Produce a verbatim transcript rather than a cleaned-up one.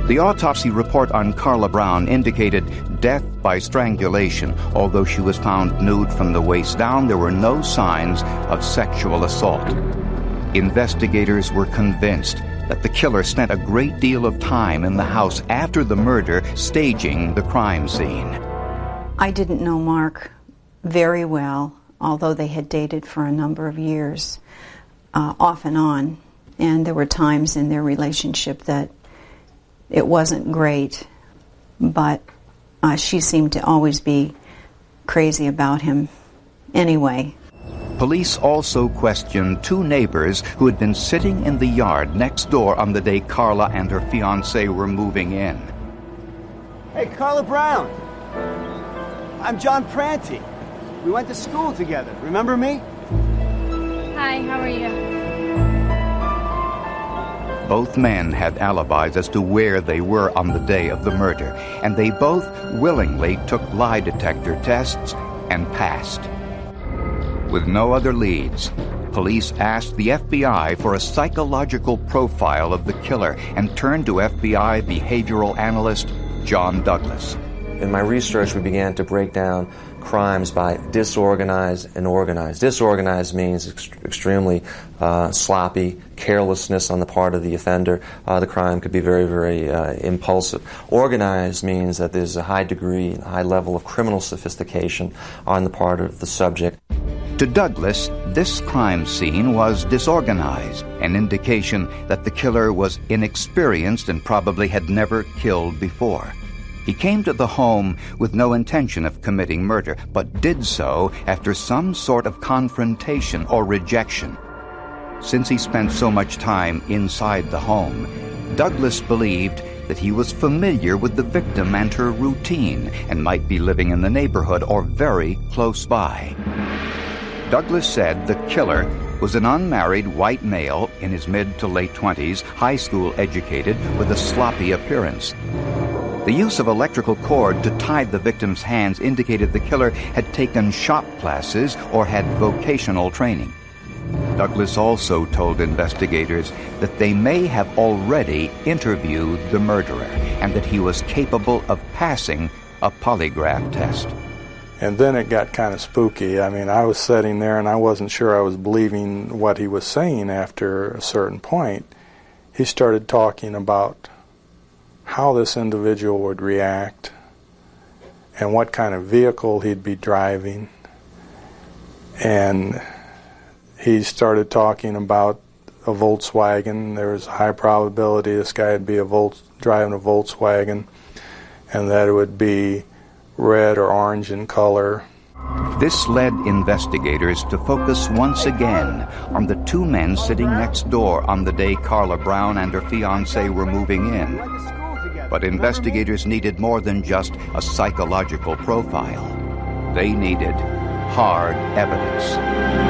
The autopsy report on Carla Brown indicated death by strangulation. Although she was found nude from the waist down, there were no signs of sexual assault. Investigators were convinced that the killer spent a great deal of time in the house after the murder, staging the crime scene. I didn't know Mark very well, although they had dated for a number of years, uh, off and on. And there were times in their relationship that it wasn't great, but uh, she seemed to always be crazy about him anyway. Police also questioned two neighbors who had been sitting in the yard next door on the day Carla and her fiancé were moving in. Hey, Carla Brown. I'm John Pranti. We went to school together. Remember me? Hi, how are you? Both men had alibis as to where they were on the day of the murder, and they both willingly took lie detector tests and passed. With no other leads, police asked the F B I for a psychological profile of the killer and turned to F B I behavioral analyst John Douglas. In my research, we began to break down crimes by disorganized and organized. Disorganized means ex- extremely uh, sloppy, carelessness on the part of the offender. Uh, the crime could be very, very uh, impulsive. Organized means that there's a high degree, a high level of criminal sophistication on the part of the subject. To Douglas, this crime scene was disorganized, an indication that the killer was inexperienced and probably had never killed before. He came to the home with no intention of committing murder, but did so after some sort of confrontation or rejection. Since he spent so much time inside the home, Douglas believed that he was familiar with the victim and her routine and might be living in the neighborhood or very close by. Douglas said the killer was an unmarried white male in his mid to late twenties, high school educated, with a sloppy appearance. The use of electrical cord to tie the victim's hands indicated the killer had taken shop classes or had vocational training. Douglas also told investigators that they may have already interviewed the murderer and that he was capable of passing a polygraph test. And then it got kind of spooky. I mean, I was sitting there and I wasn't sure I was believing what he was saying after a certain point. He started talking about how this individual would react and what kind of vehicle he'd be driving. And he started talking about a Volkswagen. There was a high probability this guy would be a Volt, driving a Volkswagen, and that it would be red or orange in color. This led investigators to focus once again on the two men sitting next door on the day Carla Brown and her fiancé were moving in. But investigators needed more than just a psychological profile. They needed hard evidence.